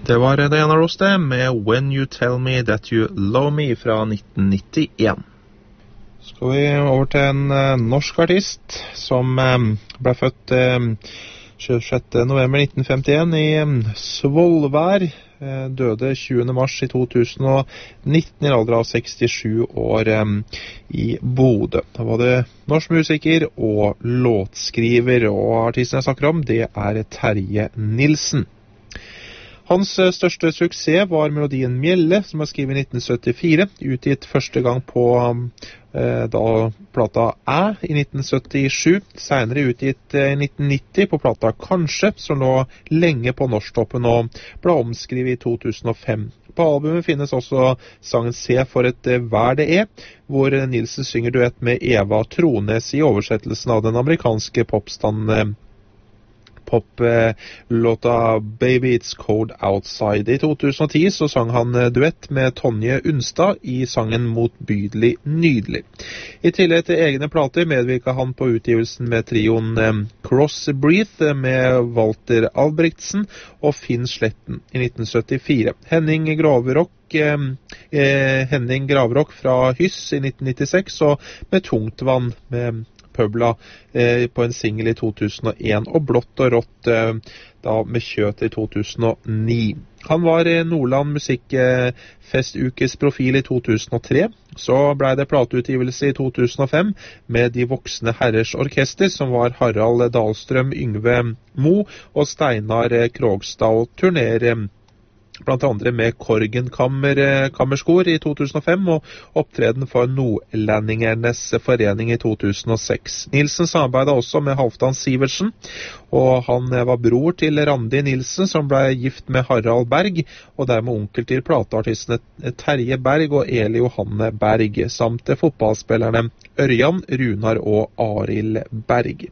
Det var Diana Ross det, med When You Tell Me That You Love Me fra 1991. Skal vi over til en norsk artist som ble født 26. november 1951 i Svolvær, døde 20. mars i 2019 i alder av 67 år i Bodø. Da var det norsk musiker og låtskriver, og artisten jeg snakker om, det er Terje Nilsen. Hans største suksess var melodien Mjelle, som var skrevet i 1974, utgitt første gang på da plata i 1977, senere utgitt i 1990 på plata Kanskje, som lå lenge på norsktoppen og ble omskrevet i 2005. På albumet finnes også sangen Se for et vær det hvor Nilsen synger duett med Eva Trones i oversettelsen av den amerikanske poplåta Baby It's Cold Outside. I 2010 så sang han duett med Tonje Unstad i sangen Motbydelig Nydelig. I tillegg til egne plater medvirket han på utgivelsen med trioen Crossbreath med Walter Albrechtsen og Finn Sletten i 1974. Henning Graverok fra Hyss i 1996 og Med Tungtvann med Pøbla på en single i 2001 og Blått og rått da med Kjøt i 2009. Han var Nordland musikkfestukes profil i 2003. Så ble det plateutgivelse i 2005 med De Voksne Herrers Orkester, som var Harald Dahlstrøm, Yngve Mo og Steinar Krogstad, og turnerer blant andre med Korgen Kammerskor i 2005 og opptreden for Nordlendingernes forening i 2006. Nilsen samarbeidet også med Halvdan Sivertsen, og han var bror til Randi Nilsen, som ble gift med Harald Berg, og dermed onkel til plateartistene Terje Berg og Eli Johanne Berg, samt fotballspillerne Ørjan, Runar og Arild Berg.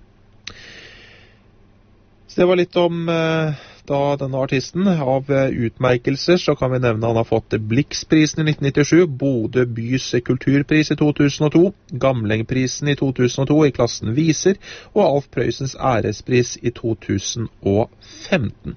Så det var litt om da denne artisten. Av utmerkelser så kan vi nevne han har fått Blixprisen i 1997, Bodø bys kulturpris i 2002, Gamlingprisen i 2002 i klassen Viser, og Alf Prøysens ærespris i 2015.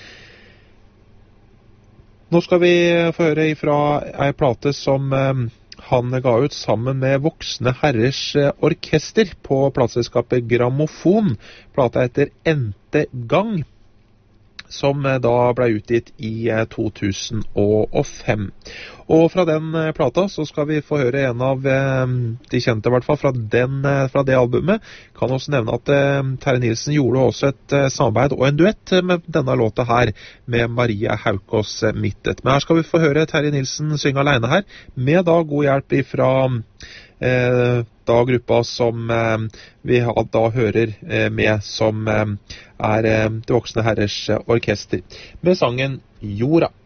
Nå skal vi få høre ifra en plate som han ga ut sammen med Voksne Herrers Orkester på plateselskapet Grammofon. Plata heter Ente Gang, som da ble utgitt i 2005. Og fra den plata så skal vi få høre en av de kjente i hvert fall fra det albumet. Kan også nevne at Terje Nilsen gjorde også et samarbeid og en duett med denne låta her med Maria Haukås Mittet. Men her skal vi få høre Terje Nilsen synge alene her, med da god hjelp ifra da gruppa som vi da hører med, som er Det Voksne Herrers Orkester, med sangen Jorda.